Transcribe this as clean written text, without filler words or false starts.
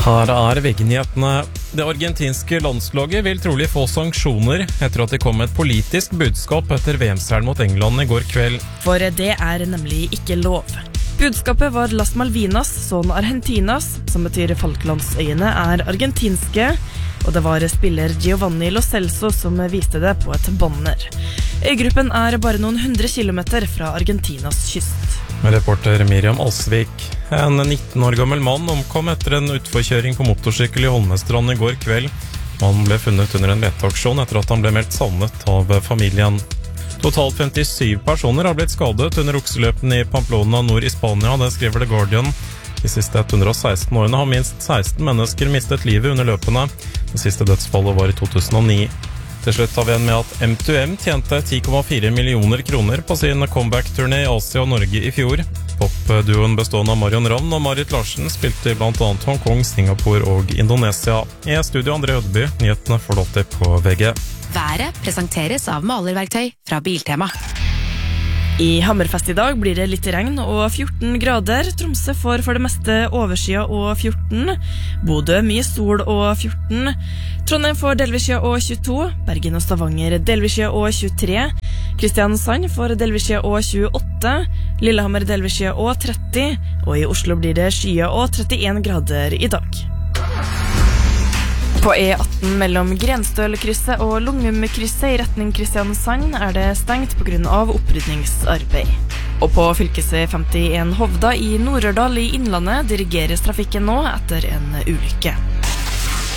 Her VG-nyhetene. Det argentinske landslaget vil trolig få sanksjoner etter at de kom med et politisk budskap etter VM-seieren mot England i går kveld. For det nemlig ikke lov. Budskapet var Las Malvinas, son Argentinas, som betyr Falklandsøyene argentinske, og det var spiller Giovanni Lo Celso som viste det på et banner. Øygruppen bare noen 100 kilometer fra Argentinas kyst. Reporter Miriam Alsvik. En 19 år gammel mann omkom etter en utforkjøring på motorsykkel i Holmestrand i går kveld. Mannen ble funnet under en leteaksjon etter at han ble meldt savnet av familien. Totalt 57 personer har blitt skadet under okseløpen i Pamplona nord i Spania, det skriver The Guardian. De siste 116 årene har minst 16 mennesker mistet livet under løpene. Det siste dødsfallet var i 2009. Til slutt har vi en med at M2M tjente 10,4 millioner kroner på sin comeback-turné i Asia og Norge i fjor. Popduoen bestående av Marion Ravn og Marit Larsen spilte i blant annet Hongkong, Singapore og Indonesia. I studio André Ødeby, nyhetene får du alltid på VG. Været presenteres av malerverktøy fra Biltema. I Hammerfest i dag blir det litt regn og 14 grader. Tromsø får for det meste overskya og 14. Bodø mye sol og 14. Trondheim får delvisskya og 22. Bergen og Stavanger delvisskya og 23. Kristiansand får delvisskya og 28. Lillehammer delvisskya og 30. Og i Oslo blir det skya og 31 grader i dag. På E18 mellom Grenstølkrysset og Lungumkrysset i retning Kristiansand det stengt på grunn av opprydningsarbeid. Og på fylkesvei 51 Hovda i Nord-Ørdal i Innlandet dirigeres trafikken nå etter en ulykke.